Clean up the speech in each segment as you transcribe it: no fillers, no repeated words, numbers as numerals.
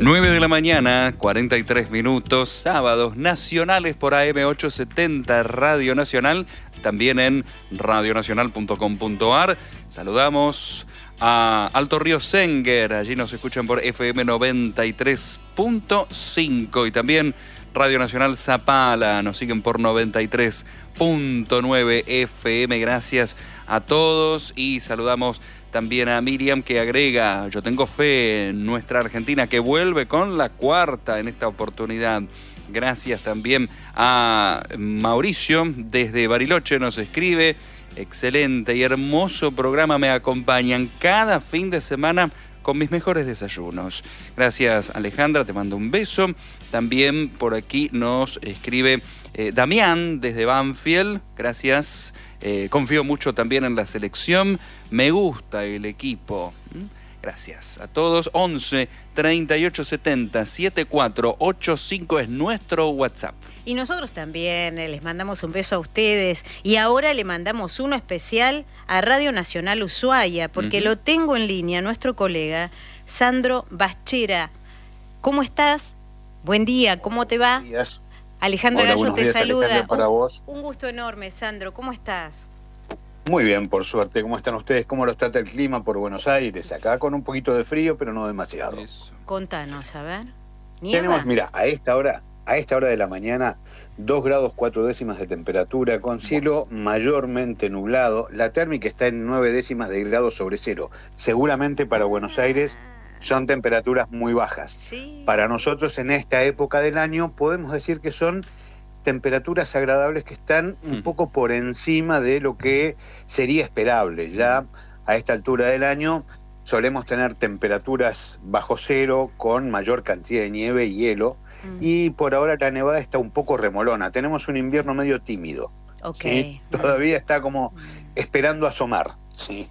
9 de la mañana, 43 minutos, sábados nacionales por AM870 Radio Nacional, también en radionacional.com.ar. Saludamos a Alto Río Senguer, allí nos escuchan por FM 93.5 y también Radio Nacional Zapala, nos siguen por 93.9 FM. Gracias a todos y saludamos también a Miriam, que agrega: yo tengo fe en nuestra Argentina, que vuelve con la cuarta en esta oportunidad. Gracias también a Mauricio, desde Bariloche nos escribe: excelente y hermoso programa, me acompañan cada fin de semana con mis mejores desayunos. Gracias, Alejandra, te mando un beso. También por aquí nos escribe Damián, desde Banfield. Gracias. Confío mucho también en la selección. Me gusta el equipo. Gracias a todos. 11 38 70 7485 es nuestro WhatsApp. Y nosotros también les mandamos un beso a ustedes. Y ahora le mandamos uno especial a Radio Nacional Ushuaia, porque lo tengo en línea, nuestro colega Sandro Baschera. ¿Cómo estás? Buen día, ¿cómo te va? Buenos días. Alejandra Gallo te saluda. Para vos. Un gusto enorme, Sandro. ¿Cómo estás? Muy bien, por suerte. ¿Cómo están ustedes? ¿Cómo los trata el clima por Buenos Aires? Acá con un poquito de frío, pero no demasiado. Eso. Contanos, a ver. ¿Nieva? Tenemos, mira, a esta hora de la mañana, 2 grados 4 décimas de temperatura, con cielo mayormente nublado. La térmica está en 9 décimas de grado sobre cero. Seguramente para Buenos Aires son temperaturas muy bajas. Sí. Para nosotros en esta época del año podemos decir que son temperaturas agradables que están un poco por encima de lo que sería esperable. Ya a esta altura del año solemos tener temperaturas bajo cero con mayor cantidad de nieve y hielo, y por ahora la nevada está un poco remolona. Tenemos un invierno medio tímido. Okay. ¿Sí? Todavía está como esperando asomar. Sí.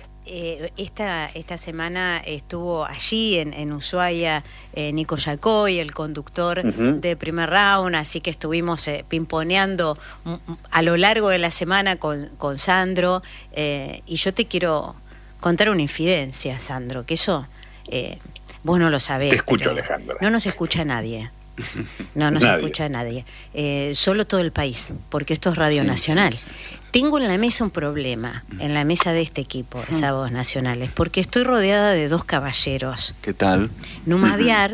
Esta semana estuvo allí en Ushuaia Nico Yacoy, el conductor de Primer Round, así que estuvimos pimponeando a lo largo de la semana con Sandro, y yo te quiero contar una infidencia, Sandro, que eso vos no lo sabés. Te escucho, Alejandra. No nos escucha nadie. No se escucha a nadie. Solo todo el país, porque esto es Radio Nacional. Sí. Tengo en la mesa un problema, en la mesa de este equipo, Sábados Nacionales, porque estoy rodeada de dos caballeros. ¿Qué tal? Numa Viar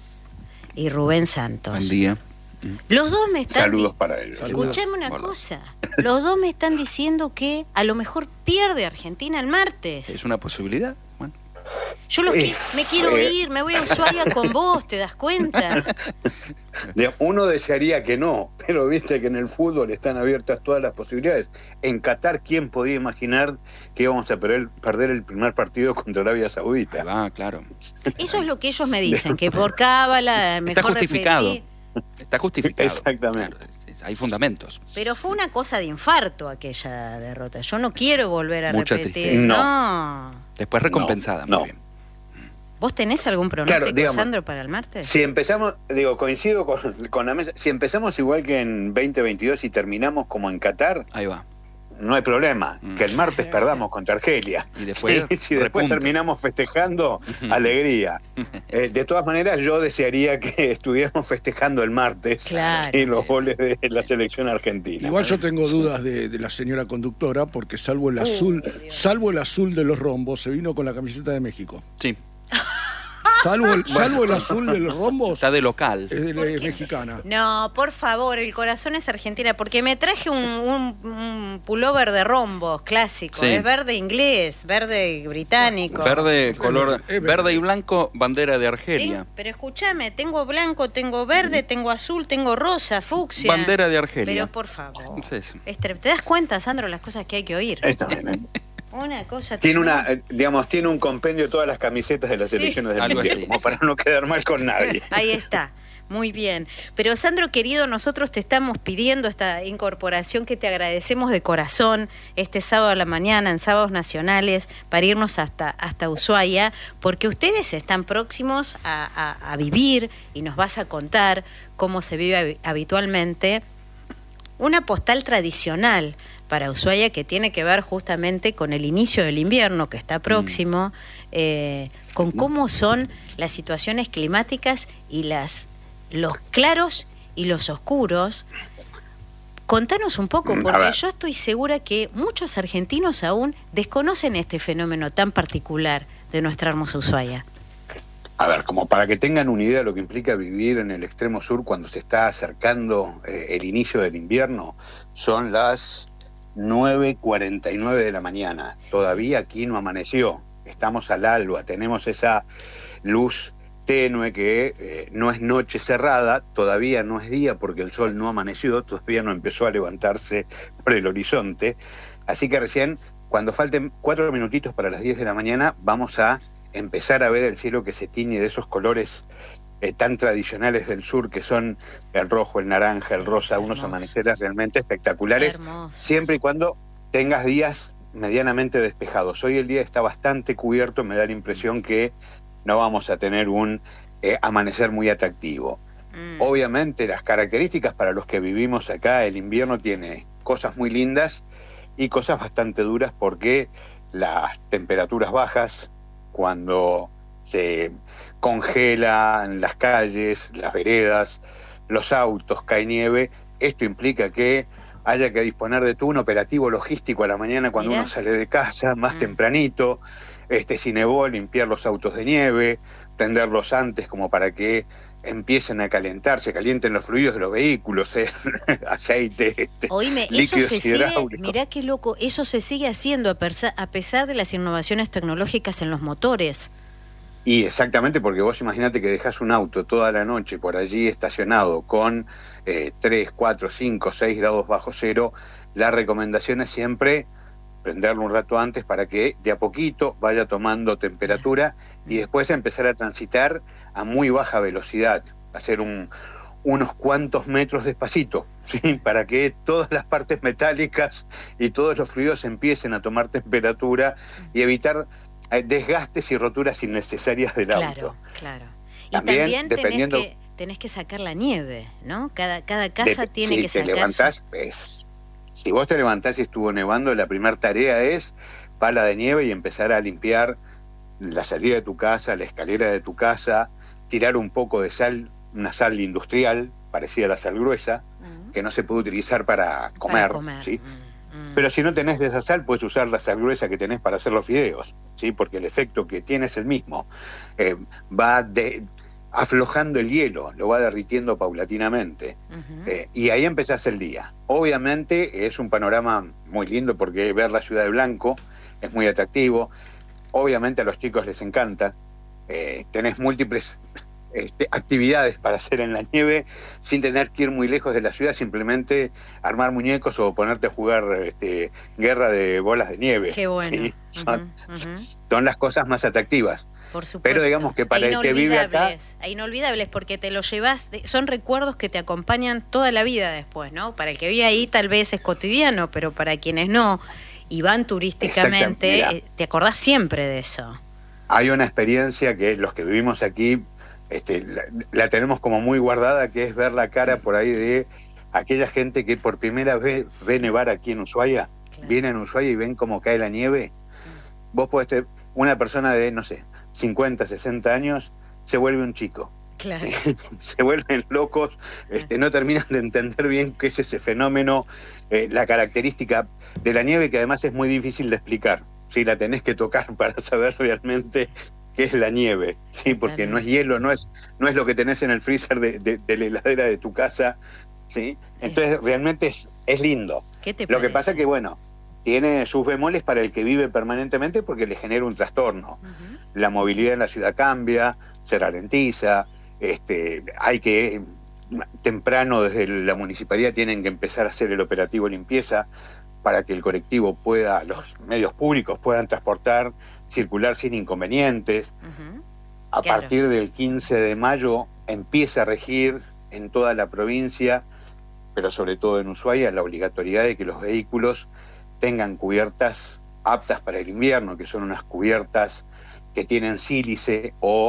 y Rubén Santos. Buen día. Los dos me están... Saludos para ellos. Escuchame una cosa. Los dos me están diciendo que a lo mejor pierde Argentina el martes. ¿Es una posibilidad? Bueno. Yo me quiero ir, me voy a Ushuaia con vos, ¿te das cuenta? Uno desearía que no, pero viste que en el fútbol están abiertas todas las posibilidades. En Qatar, ¿quién podía imaginar que íbamos a perder el primer partido contra Arabia Saudita? Ah, claro. Eso es lo que ellos me dicen, que por cábala mejor está justificado. repetir. Está justificado. Exactamente. Claro, hay fundamentos. Pero fue una cosa de infarto aquella derrota. Yo no quiero volver a Mucha repetir. tristeza. No. Después recompensada, muy bien. ¿Vos tenés algún pronóstico, claro, digamos, Sandro, para el martes? Si empezamos, coincido con la mesa, si empezamos igual que en 2022 y terminamos como en Qatar, ahí va. No hay problema, que el martes perdamos contra Argelia. Y después, si después terminamos festejando, alegría. De todas maneras, yo desearía que estuviéramos festejando el martes los goles de la selección argentina. Igual yo tengo dudas de la señora conductora, porque salvo el azul de los rombos, se vino con la camiseta de México. Sí. Salvo el azul de los rombos. Está de local. Es mexicana. No, por favor, el corazón es argentina, porque me traje un pullover de rombos clásico. Sí. Es verde inglés, verde británico. Verde, color verde y blanco, bandera de Argelia. Pero escúchame, tengo blanco, tengo verde, tengo azul, tengo rosa, fucsia. Bandera de Argelia. Pero por favor. Sí, sí. ¿Te das cuenta, Sandro, las cosas que hay que oír? Está bien, Una cosa tiene un compendio de todas las camisetas de las selecciones del mundial, como para no quedar mal con nadie. Ahí está, muy bien. Pero Sandro, querido, nosotros te estamos pidiendo esta incorporación que te agradecemos de corazón este sábado a la mañana en Sábados Nacionales para irnos hasta Ushuaia, porque ustedes están próximos a vivir y nos vas a contar cómo se vive habitualmente una postal tradicional para Ushuaia que tiene que ver justamente con el inicio del invierno que está próximo, con cómo son las situaciones climáticas y los claros y los oscuros. Contanos un poco, porque yo estoy segura que muchos argentinos aún desconocen este fenómeno tan particular de nuestra hermosa Ushuaia. A ver, como para que tengan una idea de lo que implica vivir en el extremo sur cuando se está acercando el inicio del invierno, son las 9:49 de la mañana. Todavía aquí no amaneció, estamos al alba, tenemos esa luz tenue que no es noche cerrada, todavía no es día porque el sol no amaneció, todavía no empezó a levantarse por el horizonte, así que recién, cuando falten 4 minutitos para las 10 de la mañana, vamos a empezar a ver el cielo que se tiñe de esos colores tan tradicionales del sur, que son el rojo, el naranja, el rosa, unos amaneceres realmente espectaculares, siempre y cuando tengas días medianamente despejados. Hoy el día está bastante cubierto, me da la impresión que no vamos a tener un amanecer muy atractivo. Obviamente las características para los que vivimos acá, el invierno tiene cosas muy lindas y cosas bastante duras porque las temperaturas bajas, cuando se congelan las calles, las veredas, los autos, cae nieve, esto implica que haya que disponer de todo un operativo logístico a la mañana cuando uno sale de casa, más tempranito, si nevó, limpiar los autos de nieve, prenderlos antes como para que empiecen a calentarse, calienten los fluidos de los vehículos, aceite, Oíme, líquidos eso se hidráulicos. sigue, mirá qué loco, eso se sigue haciendo a pesar de las innovaciones tecnológicas en los motores. Y exactamente, porque vos imaginate que dejás un auto toda la noche por allí estacionado con 3, 4, 5, 6 grados bajo cero, la recomendación es siempre prenderlo un rato antes para que de a poquito vaya tomando temperatura y después empezar a transitar a muy baja velocidad, hacer unos cuantos metros despacito, ¿sí? Para que todas las partes metálicas y todos los fluidos empiecen a tomar temperatura y evitar desgastes y roturas innecesarias del auto. Claro. Y también dependiendo, tenés que sacar la nieve, ¿no? Cada casa tiene que sacar. Si vos te levantás y estuvo nevando, la primera tarea es pala de nieve y empezar a limpiar la salida de tu casa, la escalera de tu casa, tirar un poco de sal, una sal industrial, parecida a la sal gruesa, que no se puede utilizar para comer. ¿Sí? Pero si no tenés de esa sal, puedes usar la sal gruesa que tenés para hacer los fideos, ¿sí? Porque el efecto que tiene es el mismo. Va aflojando el hielo, lo va derritiendo paulatinamente. Y ahí empezás el día. Obviamente es un panorama muy lindo porque ver la ciudad de blanco es muy atractivo. Obviamente a los chicos les encanta. Tenés múltiples actividades para hacer en la nieve sin tener que ir muy lejos de la ciudad, simplemente armar muñecos o ponerte a jugar guerra de bolas de nieve. Qué bueno. ¿Sí? Son las cosas más atractivas. Por supuesto. Pero digamos que para el que vive acá... Inolvidables, porque te los llevas, son recuerdos que te acompañan toda la vida después, ¿no? Para el que vive ahí tal vez es cotidiano, pero para quienes no y van turísticamente, te acordás siempre de eso. Hay una experiencia que los que vivimos aquí la tenemos como muy guardada, que es ver la cara por ahí de aquella gente que por primera vez ve nevar aquí en Ushuaia. Claro. Vienen a Ushuaia y ven cómo cae la nieve. Vos podés tener una persona de, no sé, 50, 60 años, se vuelve un chico. Claro. Se vuelven locos, no terminan de entender bien qué es ese fenómeno, la característica de la nieve, que además es muy difícil de explicar. ¿Sí? La tenés que tocar para saber realmente qué es la nieve, ¿sí? Porque no es hielo, no es lo que tenés en el freezer de la heladera de tu casa, ¿sí? Entonces realmente es lindo. ¿Qué te Lo que pasa que, bueno, tiene sus bemoles para el que vive permanentemente porque le genera un trastorno. La movilidad en la ciudad cambia, se ralentiza, hay que, temprano desde la municipalidad tienen que empezar a hacer el operativo limpieza para que el colectivo pueda, los medios públicos puedan transportar, circular sin inconvenientes. A partir del 15 de mayo empieza a regir en toda la provincia, pero sobre todo en Ushuaia, la obligatoriedad de que los vehículos tengan cubiertas aptas para el invierno, que son unas cubiertas que tienen sílice o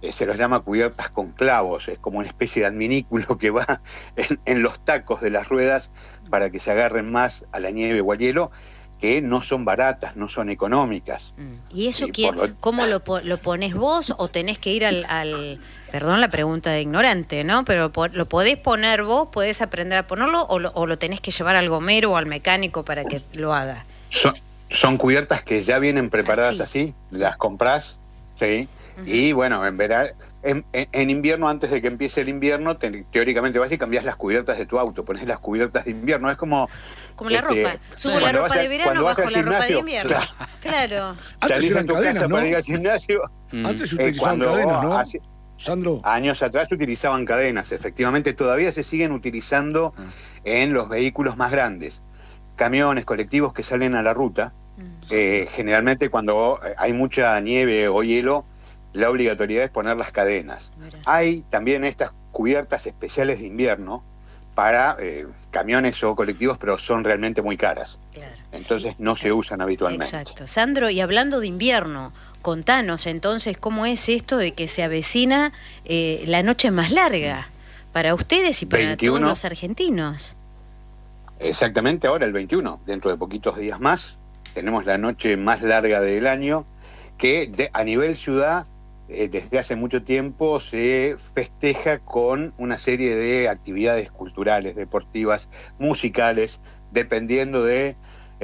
se los llama cubiertas con clavos, es como una especie de adminículo que va en los tacos de las ruedas para que se agarren más a la nieve o al hielo, que no son baratas, no son económicas. ¿Y eso cómo lo pones vos o tenés que ir al perdón la pregunta de ignorante, ¿no? Pero ¿lo podés poner vos, podés aprender a ponerlo o lo tenés que llevar al gomero o al mecánico para que lo haga? Son cubiertas que ya vienen preparadas así, las comprás, ¿sí? Y bueno, en invierno, antes de que empiece el invierno, teóricamente vas y cambiás las cubiertas de tu auto, pones las cubiertas de invierno, es como la ropa, subo la ropa de verano, bajo la ropa de invierno. Claro. Antes eran cadenas, ¿no? Para ir al gimnasio. Antes se utilizaban cadenas, ¿no? Sandro. Años atrás se utilizaban cadenas, efectivamente, todavía se siguen utilizando en los vehículos más grandes. Camiones, colectivos que salen a la ruta, generalmente cuando hay mucha nieve o hielo, la obligatoriedad es poner las cadenas. Mira. Hay también estas cubiertas especiales de invierno para camiones o colectivos, pero son realmente muy caras. Claro. Entonces no se usan habitualmente. Exacto. Sandro, y hablando de invierno, contanos entonces cómo es esto de que se avecina la noche más larga para ustedes y para 21, todos los argentinos. Exactamente, ahora el 21, dentro de poquitos días más, tenemos la noche más larga del año, que a nivel ciudad, desde hace mucho tiempo se festeja con una serie de actividades culturales, deportivas, musicales, dependiendo de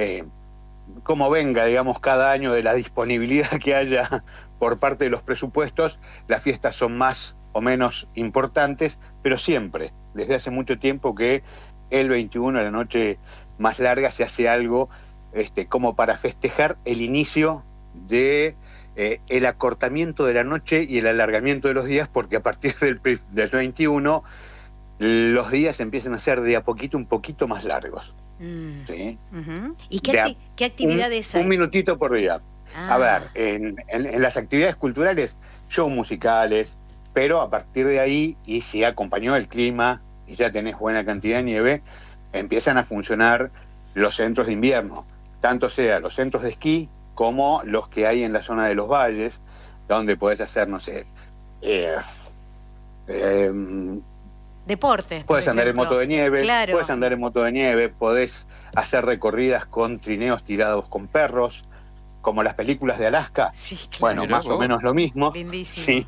cómo venga, digamos, cada año, de la disponibilidad que haya por parte de los presupuestos. Las fiestas son más o menos importantes, pero siempre, desde hace mucho tiempo, que el 21, la noche más larga, se hace algo como para festejar el inicio de el acortamiento de la noche y el alargamiento de los días, porque a partir del 21 los días empiezan a ser de a poquito un poquito más largos. ¿Sí? ¿Y qué actividades hay? Un minutito por día. A ver, en las actividades culturales, shows musicales, pero a partir de ahí, y si acompañó el clima y ya tenés buena cantidad de nieve, empiezan a funcionar los centros de invierno, tanto sea los centros de esquí como los que hay en la zona de los valles, donde podés hacer, no sé, deporte. Podés andar en moto de nieve, claro. Podés hacer recorridas con trineos tirados con perros, como las películas de Alaska. Sí, claro. Bueno, más o menos lo mismo. Lindísimo. Sí.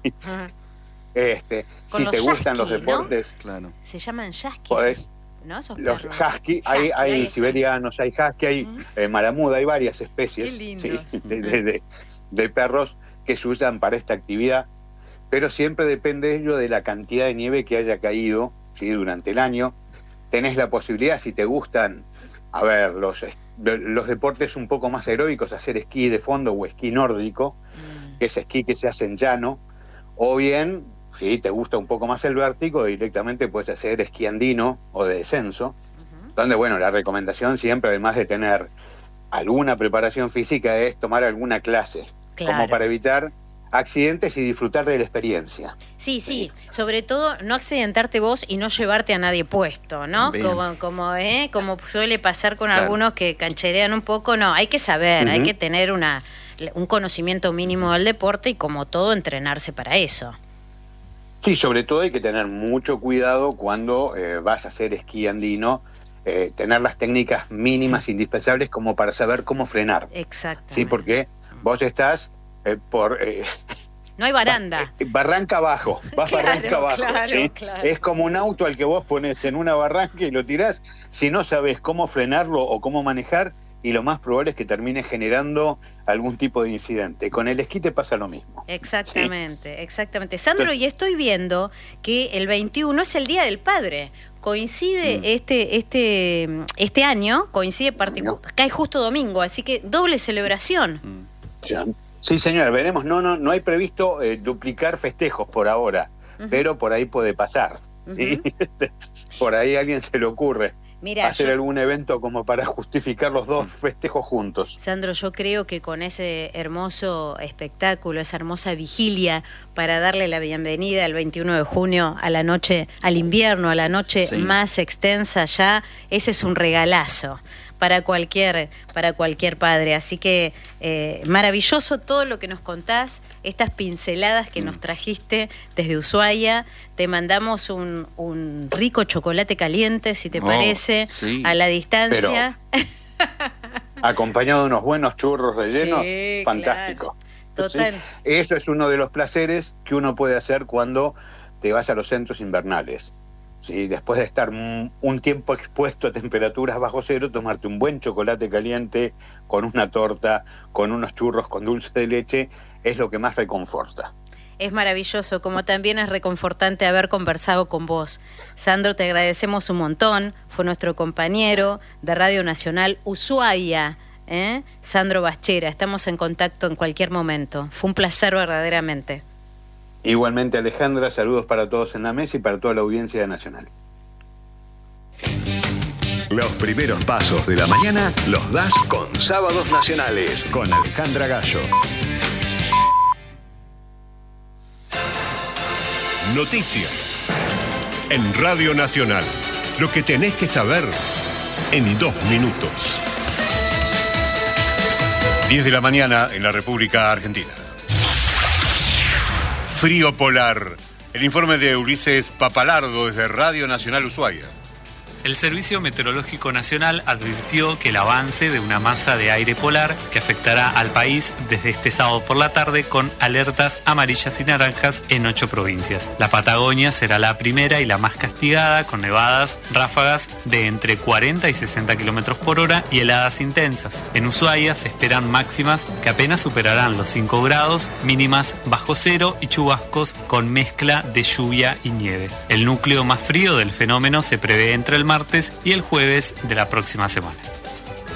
Si te gustan los deportes, ¿no? Claro. Se llaman yasquis. Podés, ¿no? Los husky, hay siberianos, hay husky, hay maramuda, hay varias especies. Qué lindos. ¿Sí? de perros que se usan para esta actividad, pero siempre depende ello de la cantidad de nieve que haya caído, ¿sí? Durante el año. Tenés la posibilidad, si te gustan, a ver, los deportes un poco más aeróbicos, hacer esquí de fondo o esquí nórdico, que es esquí que se hace en llano, o bien, si te gusta un poco más el vértigo, directamente puedes hacer esquí andino o de descenso, donde, bueno, la recomendación siempre, además de tener alguna preparación física, es tomar alguna clase, como para evitar accidentes y disfrutar de la experiencia. Sí, sobre todo no accidentarte vos y no llevarte a nadie puesto, ¿no? Como suele pasar con algunos que cancherean un poco. No, hay que saber, hay que tener un conocimiento mínimo del deporte y, como todo, entrenarse para eso. Sí, sobre todo hay que tener mucho cuidado cuando vas a hacer esquí andino, tener las técnicas mínimas indispensables como para saber cómo frenar. Exacto. Sí, porque vos estás no hay baranda. Barranca abajo, barranca abajo. ¿Sí? Claro. Es como un auto al que vos pones en una barranca y lo tirás. Si no sabes cómo frenarlo o cómo manejar, y lo más probable es que termine generando algún tipo de incidente. Con el esquí te pasa lo mismo. Exactamente, ¿sí? Exactamente. Sandro, entonces, y estoy viendo que el 21 es el Día del Padre. Coincide este año, cae justo domingo, así que doble celebración. Sí, señora, veremos. No hay previsto duplicar festejos por ahora, pero por ahí puede pasar. ¿Sí? Por ahí a alguien se le ocurre hacer algún evento como para justificar los dos festejos juntos. Sandro, yo creo que con ese hermoso espectáculo, esa hermosa vigilia para darle la bienvenida el 21 de junio a la noche, al invierno, a la noche más extensa ya, ese es un regalazo para cualquier padre. Así que maravilloso todo lo que nos contás, estas pinceladas que nos trajiste desde Ushuaia. Te mandamos un rico chocolate caliente, si te parece, a la distancia. Pero, acompañado de unos buenos churros rellenos, fantástico. Claro. Total. ¿Sí? Eso es uno de los placeres que uno puede hacer cuando te vas a los centros invernales. ¿Sí? Después de estar un tiempo expuesto a temperaturas bajo cero, tomarte un buen chocolate caliente con una torta, con unos churros con dulce de leche, es lo que más reconforta. Es maravilloso, como también es reconfortante haber conversado con vos. Sandro, te agradecemos un montón, fue nuestro compañero de Radio Nacional Ushuaia, Sandro Bachera. Estamos en contacto en cualquier momento. Fue un placer verdaderamente. Igualmente, Alejandra, saludos para todos en la mesa y para toda la audiencia nacional. Los primeros pasos de la mañana los das con Sábados Nacionales, con Alejandra Gallo. Noticias en Radio Nacional. Lo que tenés que saber en 2 minutos. 10 de la mañana en la República Argentina. Frío polar. El informe de Ulises Papalardo desde Radio Nacional Ushuaia. El Servicio Meteorológico Nacional advirtió que el avance de una masa de aire polar que afectará al país desde este sábado por la tarde con alertas amarillas y naranjas en 8 provincias. La Patagonia será la primera y la más castigada, con nevadas, ráfagas de entre 40 y 60 km por hora y heladas intensas. En Ushuaia se esperan máximas que apenas superarán los 5 grados, mínimas bajo cero y chubascos con mezcla de lluvia y nieve. El núcleo más frío del fenómeno se prevé entre el martes y el jueves de la próxima semana.